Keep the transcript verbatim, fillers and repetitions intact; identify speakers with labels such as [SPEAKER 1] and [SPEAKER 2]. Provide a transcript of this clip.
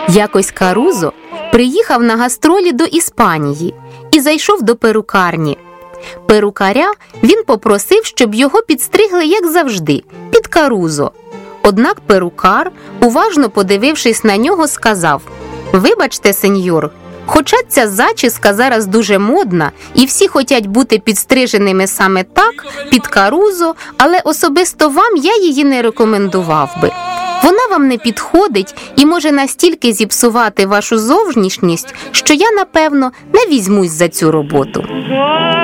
[SPEAKER 1] Якось Карузо приїхав на гастролі до Іспанії і зайшов до перукарні. Перукаря він попросив, щоб його підстригли, як завжди, під Карузо. Однак перукар, уважно подивившись на нього, сказав: «Вибачте, сеньор, хоча ця зачіска зараз дуже модна і всі хочуть бути підстриженими саме так, під Карузо, але особисто вам я її не рекомендував би. Вона вам не підходить і може настільки зіпсувати вашу зовнішність, що я, напевно, не візьмусь за цю роботу».